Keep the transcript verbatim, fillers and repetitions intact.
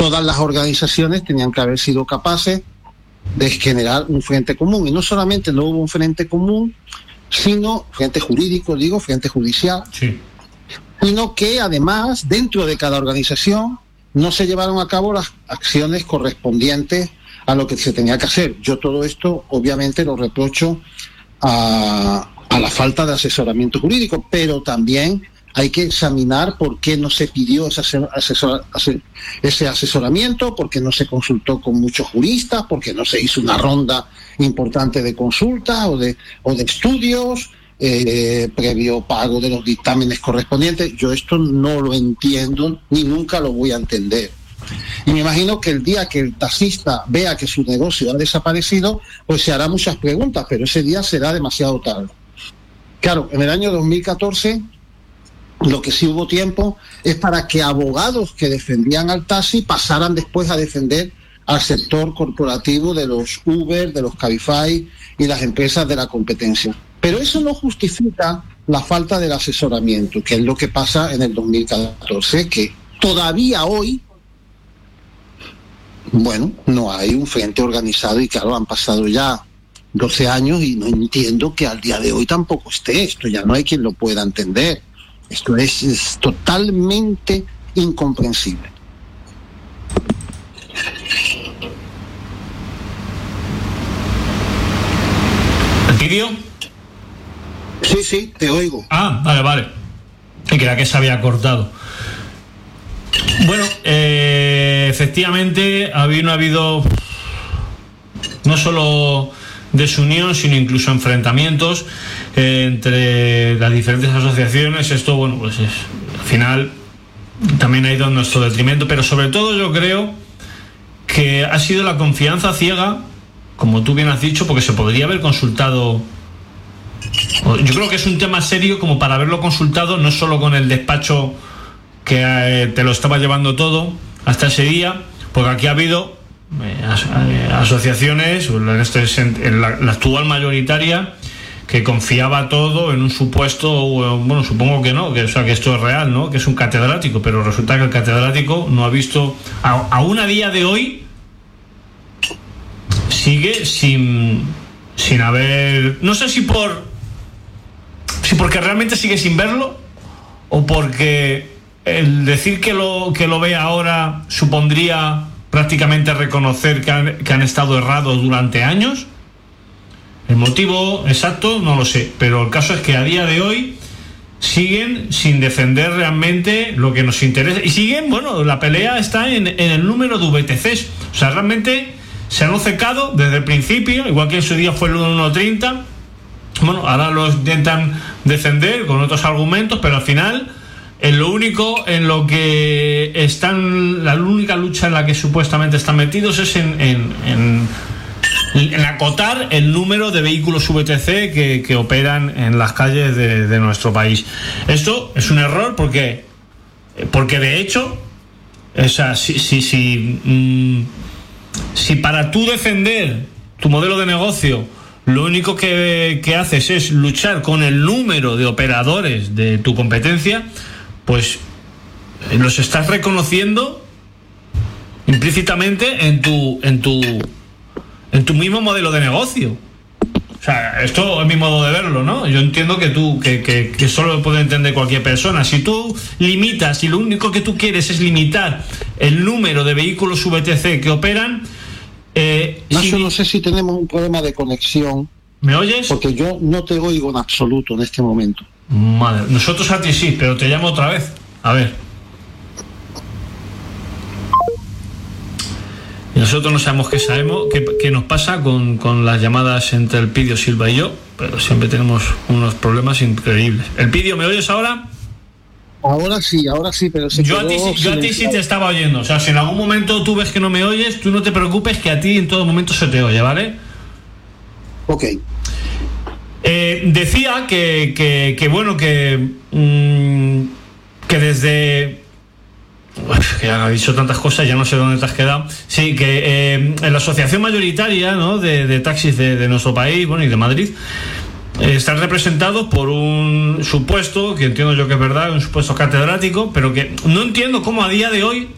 todas las organizaciones tenían que haber sido capaces de generar un frente común. Y no solamente no hubo un frente común, sino frente jurídico, digo, frente judicial, sí. sino que además dentro de cada organización no se llevaron a cabo las acciones correspondientes a lo que se tenía que hacer. Yo todo esto obviamente lo reprocho a, a la falta de asesoramiento jurídico, pero también hay que examinar por qué no se pidió ese, asesor, ese asesoramiento, por qué no se consultó con muchos juristas, por qué no se hizo una ronda importante de consulta o de, o de estudios, eh, previo pago de los dictámenes correspondientes. Yo esto no lo entiendo ni nunca lo voy a entender. Y me imagino que el día que el taxista vea que su negocio ha desaparecido, pues se hará muchas preguntas, pero ese día será demasiado tarde. Claro, en el año dos mil catorce... lo que sí hubo tiempo es para que abogados que defendían al taxi pasaran después a defender al sector corporativo de los Uber, de los Cabify y las empresas de la competencia. Pero eso no justifica la falta del asesoramiento, que es lo que pasa en el dos mil catorce, que todavía hoy, bueno, no hay un frente organizado y claro, han pasado ya doce años y no entiendo que al día de hoy tampoco esté esto, ya no hay quien lo pueda entender. Esto es, es totalmente incomprensible. ¿El vídeo? Sí, sí, te oigo. Ah, vale, vale. Y creía que se había cortado. Bueno, eh, efectivamente, había, no ha habido no solo desunión, sino incluso enfrentamientos eh, entre las diferentes asociaciones. Esto, bueno, pues es, al final también ha ido en nuestro detrimento, pero sobre todo yo creo que ha sido la confianza ciega, como tú bien has dicho, porque se podría haber consultado. Yo creo que es un tema serio como para haberlo consultado, no solo con el despacho que eh, te lo estaba llevando todo hasta ese día, porque aquí ha habido eh, as, eh, asociaciones, en, este, en la, la actual mayoritaria, que confiaba todo en un supuesto, bueno, supongo que no, que, o sea, que esto es real, ¿no? Que es un catedrático, pero resulta que el catedrático no ha visto, a, aún a día de hoy, sigue sin, sin haber, no sé si por, si porque realmente sigue sin verlo, o porque el decir que lo, que lo ve ahora supondría prácticamente reconocer que han, que han estado errados durante años. El motivo exacto no lo sé, pero el caso es que a día de hoy siguen sin defender realmente lo que nos interesa, y siguen, bueno, la pelea está en, en el número de V T Cs, o sea, realmente se han obcecado desde el principio, igual que en su día fue el uno treinta. Bueno, ahora lo intentan defender con otros argumentos, pero al final en lo único en lo que están, la única lucha en la que supuestamente están metidos es en, en, en en acotar el número de vehículos V T C que, que operan en las calles de, de nuestro país. Esto es un error porque porque de hecho, o sea, si, si, si, mmm, si para tú defender tu modelo de negocio lo único que, que haces es luchar con el número de operadores de tu competencia, pues los estás reconociendo implícitamente en tu en tu en tu mismo modelo de negocio. O sea, esto es mi modo de verlo, ¿no? Yo entiendo que tú, que, que, que solo lo puede entender cualquier persona. Si tú limitas, si lo único que tú quieres es limitar el número de vehículos V T C que operan, eh, no, si... yo no sé si tenemos un problema de conexión. ¿Me oyes? Porque yo no te oigo en absoluto en este momento. Madre, nosotros a ti sí, pero te llamo otra vez. A ver. Nosotros no sabemos qué sabemos, qué, qué nos pasa con, con las llamadas entre el Pidio Silva y yo, pero siempre tenemos unos problemas increíbles. ¿El Pidio, me oyes ahora? Ahora sí, ahora sí, pero se yo a, ti, yo a ti sí te estaba oyendo. O sea, si en algún momento tú ves que no me oyes, tú no te preocupes, que a ti en todo momento se te oye, ¿vale? Ok. Eh, decía que, que, que bueno, que, mmm, que desde... Uf, que ha dicho tantas cosas, ya no sé dónde te has quedado. Sí, que eh, en la asociación mayoritaria, ¿no?, de, de taxis de, de nuestro país, bueno, y de Madrid, eh, están representados por un supuesto, que entiendo yo que es verdad, un supuesto catedrático, pero que no entiendo cómo a día de hoy